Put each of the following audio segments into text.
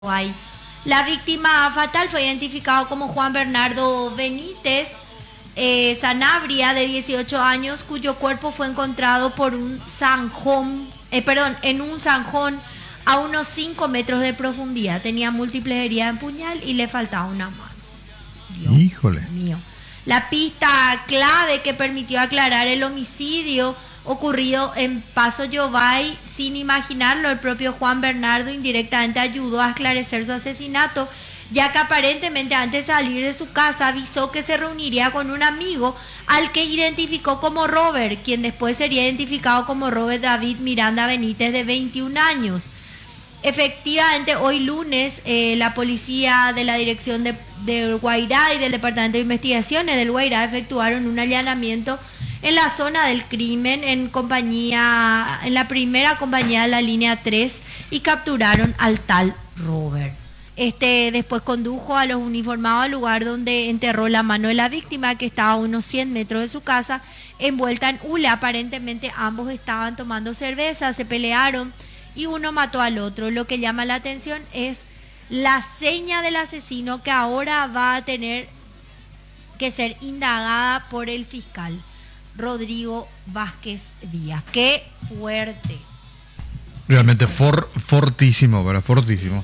Paraguay. La víctima fatal fue identificado como Juan Bernardo Benítez Sanabria, de 18 años, cuyo cuerpo fue encontrado por un zanjón, en un zanjón a unos 5 metros de profundidad. Tenía múltiples heridas en puñal y le faltaba una mano. Dios Híjole. mío. La pista clave que permitió aclarar el homicidio ocurrido en Paso Yobay, sin imaginarlo, el propio Juan Bernardo indirectamente ayudó a esclarecer su asesinato, ya que aparentemente antes de salir de su casa avisó que se reuniría con un amigo al que identificó como Robert, quien después sería identificado como Robert David Miranda Benítez, de 21 años. Efectivamente, hoy lunes, la policía de la dirección del Guairá y del Departamento de Investigaciones del Guairá efectuaron un allanamiento en la zona del crimen en la primera compañía de la línea 3 y capturaron al tal Robert. Después condujo a los uniformados al lugar donde enterró la mano de la víctima, que estaba a unos 100 metros de su casa, envuelta en hule. Aparentemente ambos estaban tomando cerveza, se pelearon y uno mató al otro. Lo que llama la atención es la seña del asesino, que ahora va a tener que ser indagada por el fiscal Rodrigo Vázquez Díaz. ¡Qué fuerte! Realmente fortísimo, ¿verdad? Fortísimo.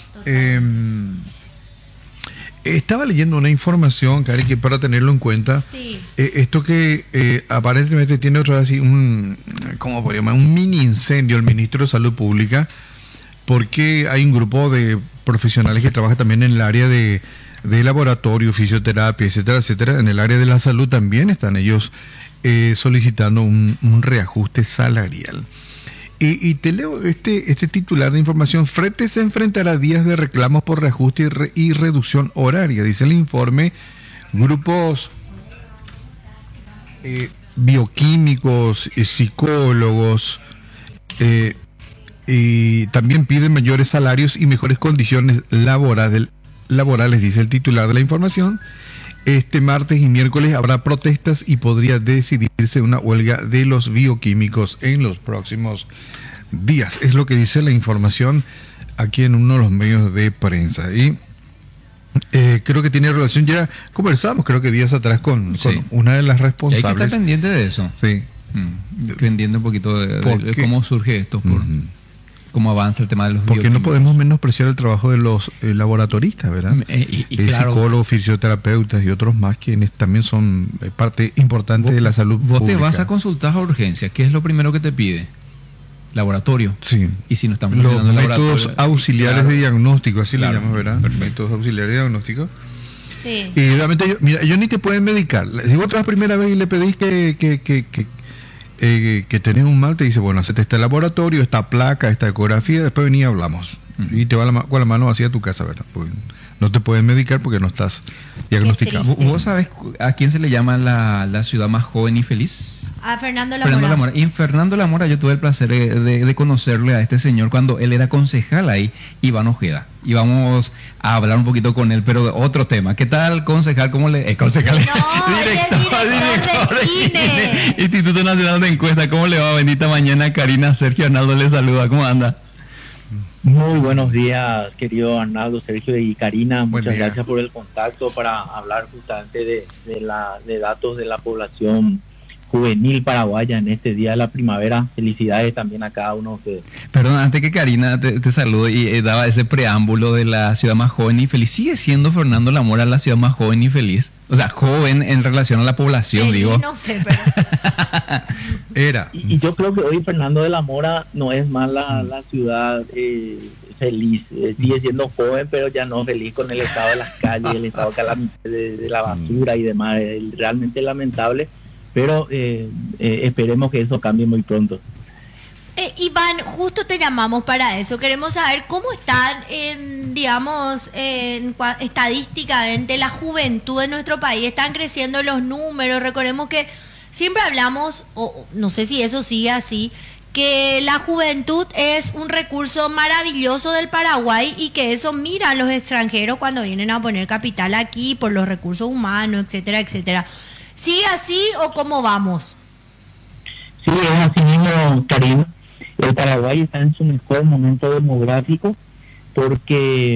Estaba leyendo una información, Cari, que para tenerlo en cuenta, sí. Esto que aparentemente tiene otra vez ¿cómo podría llamar? Un mini incendio el ministro de Salud Pública, porque hay un grupo de profesionales que trabaja también en el área de laboratorio, fisioterapia, etcétera, etcétera. En el área de la salud también están ellos solicitando un reajuste salarial. Y te leo este titular de información. Frete se enfrentará a días de reclamos por reajuste y reducción horaria. Dice el informe, grupos bioquímicos, psicólogos, y también piden mayores salarios y mejores condiciones laborales, dice el titular de la información. Este martes y miércoles habrá protestas y podría decidirse una huelga de los bioquímicos en los próximos días. Es lo que dice la información aquí en uno de los medios de prensa. Y creo que tiene relación, ya conversamos creo que días atrás con una de las responsables. Hay que estar pendiente de eso. Sí. Pendiente un poquito de cómo surge esto. Cómo avanza el tema de los porque bioquímicos. no podemos menospreciar el trabajo de los laboratoristas, ¿verdad? Claro, psicólogos, fisioterapeutas y otros más, quienes también son parte importante de la salud pública. Vos te vas a consultar a urgencia, ¿qué es lo primero que te pide? Laboratorio. Sí. Y si no estamos los métodos auxiliares de diagnóstico, así le llaman, ¿verdad? Perfecto. Métodos auxiliares de diagnóstico. Sí. Y realmente, ellos ni te pueden medicar. Si vos te vas primera vez y le pedís que tenés un mal, te dice, bueno, hacete este laboratorio, esta placa, esta ecografía, después vení y hablamos. Y te va con la mano vacía a tu casa, ¿verdad? Pues no te pueden medicar porque no estás diagnosticado. ¿Vos sabés a quién se le llama la ciudad más joven y feliz? A Fernando Lamora. Y Fernando Lamora, yo tuve el placer de conocerle a este señor cuando él era concejal ahí, Iván Ojeda. Y vamos a hablar un poquito con él, pero de otro tema. ¿Qué tal, concejal? ¿Cómo le...? Concejal. No, director de INE. Instituto Nacional de Encuesta. ¿Cómo le va? Bendita mañana, Karina. Sergio Arnaldo le saluda. ¿Cómo anda? Muy buenos días, querido Arnaldo, Sergio y Karina. Muchas gracias por el contacto para hablar justamente de datos de la población juvenil paraguaya en este día de la primavera. Felicidades también a cada uno de ustedes. Perdón, antes que Karina te salude y daba ese preámbulo de la ciudad más joven y feliz, ¿sigue siendo Fernando Lamora la ciudad más joven y feliz? O sea, joven en relación a la población, digo. No sé, pero... Era. Y yo creo que hoy Fernando de la Mora no es más la ciudad feliz. Sigue siendo joven, pero ya no feliz con el estado de las calles, el estado de la basura y demás. Es realmente lamentable. Pero esperemos que eso cambie muy pronto. Iván, justo te llamamos para eso. Queremos saber cómo están, estadísticamente la juventud de nuestro país. Están creciendo los números. Recordemos que siempre hablamos, o no sé si eso sigue así, que la juventud es un recurso maravilloso del Paraguay y que eso miran los extranjeros cuando vienen a poner capital aquí por los recursos humanos, etcétera, etcétera. ¿Sigue así o cómo vamos? Sí, es así mismo, Karina. El Paraguay está en su mejor momento demográfico. porque